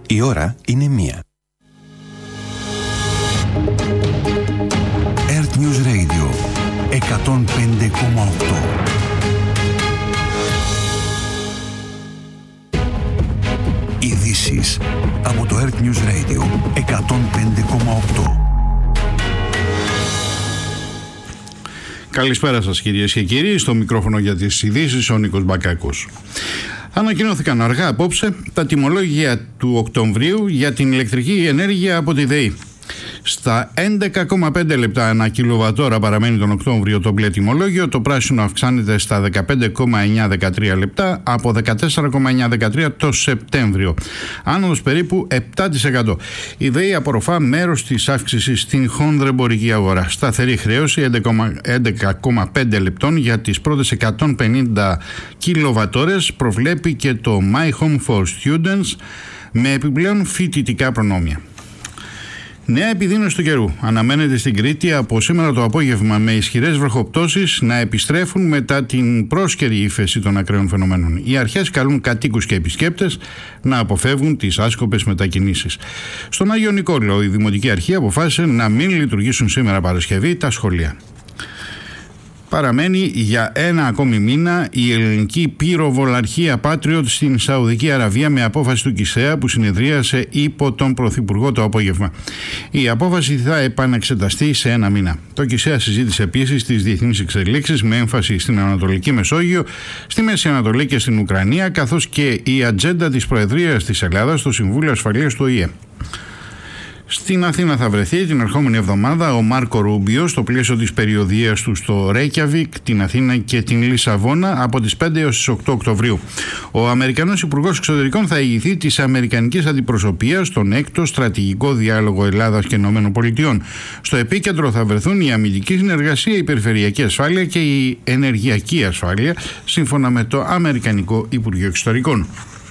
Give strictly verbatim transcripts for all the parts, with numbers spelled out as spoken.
Η ώρα είναι μία. Earth News Radio εκατόν πέντε κόμμα οκτώ. Ειδήσεις από το Earth News Radio εκατόν πέντε κόμμα οκτώ. Καλησπέρα σας κυρίες και κύριοι, στο μικρόφωνο για τις ειδήσεις ο Νίκος Μπακάκος. Ανακοινώθηκαν αργά απόψε τα τιμολόγια του Οκτωβρίου για την ηλεκτρική ενέργεια από τη ΔΕΗ. Στα έντεκα κόμμα πέντε λεπτά ανά κιλοβατόρα παραμένει τον Οκτώβριο το μπλε τιμολόγιο, το πράσινο αυξάνεται στα δεκαπέντε κόμμα εννιά δεκατρία λεπτά από δεκατέσσερα κόμμα εννιά δεκατρία το Σεπτέμβριο, άνοδος περίπου επτά τοις εκατό. Η ΔΕΗ απορροφά μέρος της αύξησης στην χονδρεμπορική αγορά. Σταθερή χρέωση έντεκα κόμμα πέντε λεπτών για τις πρώτες εκατόν πενήντα κιλοβατόρες προβλέπει και το My Home for Students με επιπλέον φοιτητικά προνόμια. Νέα επιδείνωση του καιρού αναμένεται στην Κρήτη από σήμερα το απόγευμα, με ισχυρές βροχοπτώσεις να επιστρέφουν μετά την πρόσκαιρη ύφεση των ακραίων φαινομένων. Οι αρχές καλούν κατοίκους και επισκέπτες να αποφεύγουν τις άσκοπες μετακινήσεις. Στον Άγιο Νικόλαο, η Δημοτική Αρχή αποφάσισε να μην λειτουργήσουν σήμερα Παρασκευή τα σχολεία. Παραμένει για ένα ακόμη μήνα η ελληνική πυροβολαρχία Patriot στην Σαουδική Αραβία με απόφαση του ΚΙΣΕΑ που συνεδρίασε υπό τον Πρωθυπουργό το απόγευμα. Η απόφαση θα επαναξεταστεί σε ένα μήνα. Το ΚΙΣΕΑ συζήτησε επίσης τις διεθνείς εξελίξεις με έμφαση στην Ανατολική Μεσόγειο, στη Μέση Ανατολή και στην Ουκρανία, καθώς και η ατζέντα της Προεδρίας της Ελλάδας στο Συμβούλιο Ασφαλείας του Ο Η Ε. Στην Αθήνα θα βρεθεί την ερχόμενη εβδομάδα ο Μάρκο Ρούμπιο στο πλαίσιο της περιοδείας του στο Ρέικιαβικ, την Αθήνα και την Λισαβόνα από τις πέντε έως τις οκτώ Οκτωβρίου. Ο Αμερικανός Υπουργός Εξωτερικών θα ηγηθεί της Αμερικανικής Αντιπροσωπείας στον έκτο στρατηγικό διάλογο Ελλάδας και ΗΠΑ. Στο επίκεντρο θα βρεθούν η αμυντική συνεργασία, η περιφερειακή ασφάλεια και η ενεργειακή ασφάλεια, σύμφωνα με το Αμερικανικό Υπουργείο Εξωτερικών.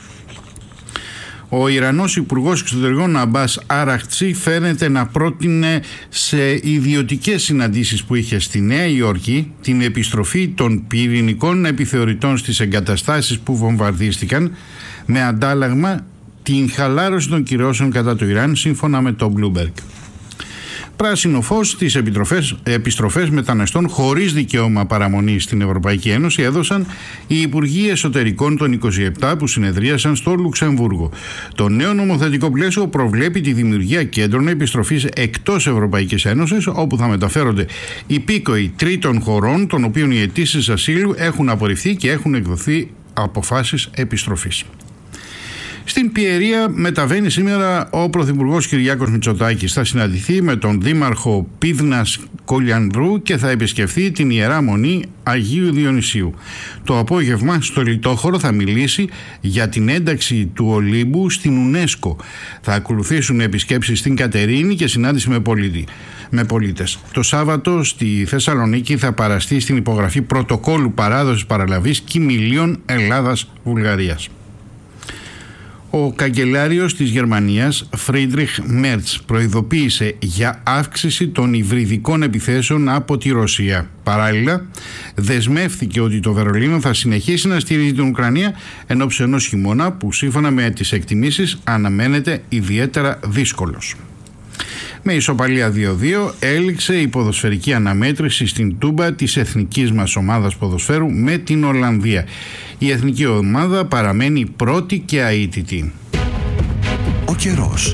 Ο Ιρανός Υπουργός Εξωτερικών Αμπάς Αραχτσί φαίνεται να πρότεινε σε ιδιωτικές συναντήσεις που είχε στη Νέα Υόρκη την επιστροφή των πυρηνικών επιθεωρητών στις εγκαταστάσεις που βομβαρδίστηκαν, με αντάλλαγμα την χαλάρωση των κυρώσεων κατά του Ιράν, σύμφωνα με το Bloomberg. Πράσινο φως στις επιστροφές μεταναστών χωρίς δικαίωμα παραμονής στην Ευρωπαϊκή Ένωση έδωσαν οι Υπουργοί Εσωτερικών των είκοσι επτά που συνεδρίασαν στο Λουξεμβούργο. Το νέο νομοθετικό πλαίσιο προβλέπει τη δημιουργία κέντρων επιστροφής εκτός Ευρωπαϊκής Ένωσης, όπου θα μεταφέρονται υπήκοοι τρίτων χωρών, των οποίων οι αιτήσεις ασύλου έχουν απορριφθεί και έχουν εκδοθεί αποφάσεις επιστροφής. Στην Πιερία μεταβαίνει σήμερα ο Πρωθυπουργός Κυριάκος Μητσοτάκης. Θα συναντηθεί με τον Δήμαρχο Πίδνας Κολιανδρού και θα επισκεφθεί την Ιερά Μονή Αγίου Διονυσίου. Το απόγευμα στο Λιτόχωρο θα μιλήσει για την ένταξη του Ολύμπου στην UNESCO. Θα ακολουθήσουν επισκέψεις στην Κατερίνη και συνάντηση με, πολίτη, με πολίτες. Το Σάββατο στη Θεσσαλονίκη θα παραστεί στην υπογραφή πρωτοκόλου παράδοσης παραλαβής Κιμηλίων Ελλάδας-Βουλγαρίας. Ο καγκελάριος της Γερμανίας, Φρίντριχ Μέρτς, προειδοποίησε για αύξηση των υβριδικών επιθέσεων από τη Ρωσία. Παράλληλα, δεσμεύθηκε ότι το Βερολίνο θα συνεχίσει να στηρίζει την Ουκρανία ενόψει ενός χειμώνα που, σύμφωνα με τις εκτιμήσεις, αναμένεται ιδιαίτερα δύσκολος. Με ισοπαλία δύο δύο έληξε η ποδοσφαιρική αναμέτρηση στην Τούμπα της εθνικής μας ομάδας ποδοσφαίρου με την Ολλανδία. Η εθνική ομάδα παραμένει πρώτη και αίτητη. Ο καιρός.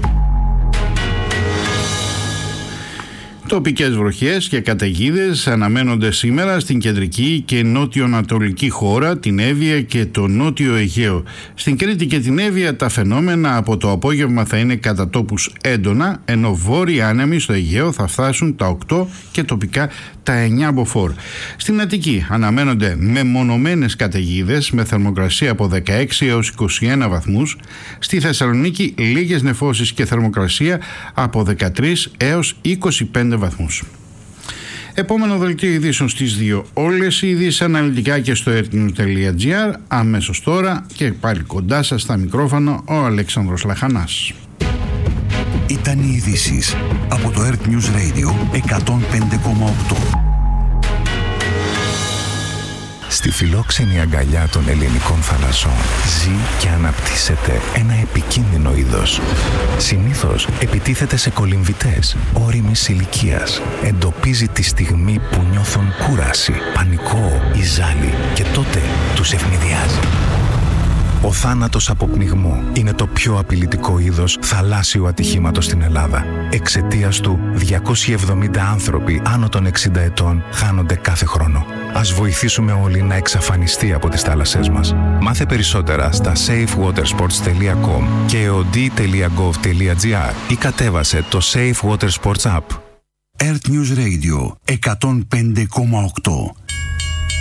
Τοπικές βροχές και καταιγίδες αναμένονται σήμερα στην κεντρική και νότιο-ανατολική χώρα, την Εύβοια και το νότιο Αιγαίο. Στην Κρήτη και την Εύβοια τα φαινόμενα από το απόγευμα θα είναι κατά τόπους έντονα, ενώ βόρειοι άνεμοι στο Αιγαίο θα φτάσουν τα οκτώ και τοπικά τα εννιά μποφόρ. Στην Αττική αναμένονται μεμονωμένες καταιγίδες με θερμοκρασία από δεκαέξι έως είκοσι ένα βαθμούς. Στη Θεσσαλονίκη λίγες νεφώσεις και θερμοκρασία από δεκατρείς έως είκοσι πέντε βαθμούς. Επόμενο δελτίο ειδήσεων στις δύο. Όλες οι ειδήσεις αναλυτικά και στο earthnews τελεία gr. Αμέσως τώρα και πάλι κοντά σας στα μικρόφωνα ο Αλέξανδρος Λαχανάς. Ήταν οι ειδήσεις από το Earth News Radio εκατόν πέντε κόμμα οκτώ. Στη φιλόξενη αγκαλιά των ελληνικών θαλασσών ζει και αναπτύσσεται ένα επικίνδυνο είδος. Συνήθως επιτίθεται σε κολυμβητές ώριμης ηλικίας. Εντοπίζει τη στιγμή που νιώθουν κούραση, πανικό ή ζάλι και τότε τους ευνηδιάζει. Ο θάνατος από πνιγμό είναι το πιο απειλητικό είδος θαλάσσιου ατυχήματος στην Ελλάδα. Εξαιτίας του, διακόσιοι εβδομήντα άνθρωποι άνω των εξήντα ετών χάνονται κάθε χρόνο. Ας βοηθήσουμε όλοι να εξαφανιστεί από τις θάλασσές μας. Μάθε περισσότερα στα safe water sports τελεία com και eod τελεία gov τελεία gr ή κατέβασε το Safe Water Sports App. Earth News Radio εκατόν πέντε κόμμα οκτώ.